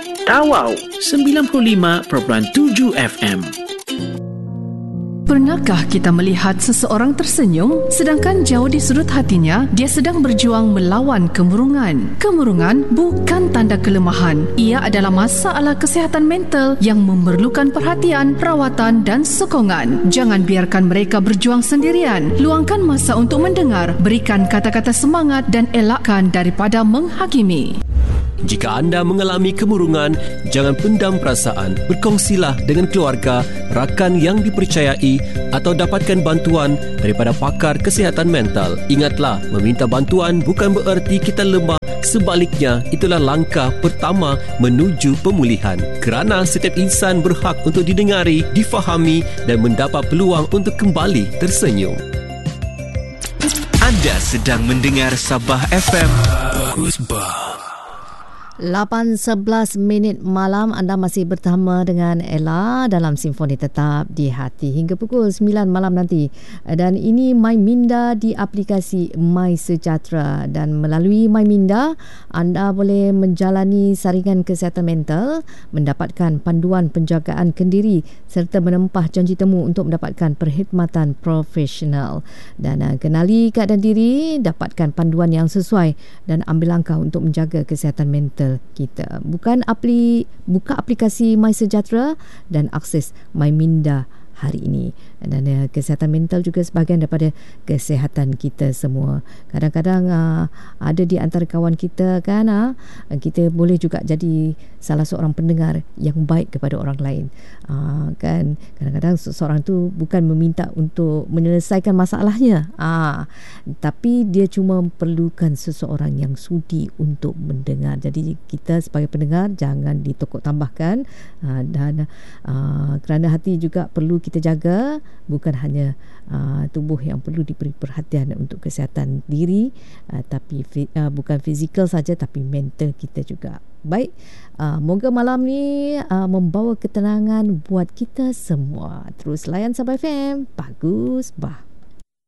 Tawau 95.7 FM. Pernahkah kita melihat seseorang tersenyum sedangkan jauh di sudut hatinya dia sedang berjuang melawan kemurungan? Kemurungan bukan tanda kelemahan. Ia adalah masalah kesihatan mental yang memerlukan perhatian, perawatan dan sokongan. Jangan biarkan mereka berjuang sendirian. Luangkan masa untuk mendengar, berikan kata-kata semangat dan elakkan daripada menghakimi. Jika anda mengalami kemurungan, jangan pendam perasaan. Berkongsilah dengan keluarga, rakan yang dipercayai atau dapatkan bantuan daripada pakar kesihatan mental. Ingatlah, meminta bantuan bukan bererti kita lemah. Sebaliknya, itulah langkah pertama menuju pemulihan. Kerana setiap insan berhak untuk didengari, difahami dan mendapat peluang untuk kembali tersenyum. Anda sedang mendengar Sabah FM. Bagus bah. 8.11 malam anda masih bersama dengan Ella dalam Simfoni Tetap di Hati hingga pukul 9 malam nanti. Dan ini My Minda di aplikasi My Sejahtera, dan melalui My Minda anda boleh menjalani saringan kesihatan mental, mendapatkan panduan penjagaan kendiri serta menempah janji temu untuk mendapatkan perkhidmatan profesional. Dan kenali keadaan diri, dapatkan panduan yang sesuai dan ambil langkah untuk menjaga kesihatan mental kita. Buka aplikasi My Sejahtera dan akses My Minda hari ini. Dan kesihatan mental juga sebahagian daripada kesihatan kita semua. Kadang-kadang ada di antara kawan kita kan, kita boleh juga jadi salah seorang pendengar yang baik kepada orang lain. Kan kadang-kadang seseorang tu bukan meminta untuk menyelesaikan masalahnya, tapi dia cuma perlukan seseorang yang sudi untuk mendengar. Jadi kita sebagai pendengar jangan ditokok tambahkan, dan kerana hati juga perlu kita jaga. Bukan hanya tubuh yang perlu diberi perhatian untuk kesihatan diri, tapi bukan fizikal saja, tapi mental kita juga. Baik, moga malam ni membawa ketenangan buat kita semua. Terus layan Sabah FM. Bagus bah.